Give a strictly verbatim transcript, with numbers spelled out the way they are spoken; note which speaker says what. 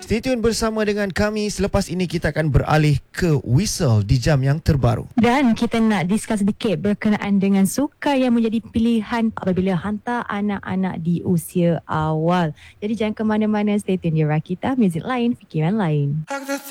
Speaker 1: Stay tune bersama dengan kami. Selepas ini kita akan beralih ke Whistle di jam yang terbaru.
Speaker 2: Dan kita nak discuss sedikit berkenaan dengan suka yang menjadi pilihan apabila hantar anak-anak di usia awal. Jadi jangan ke mana-mana, stay tune di Rakita, muzik lain, fikiran lain.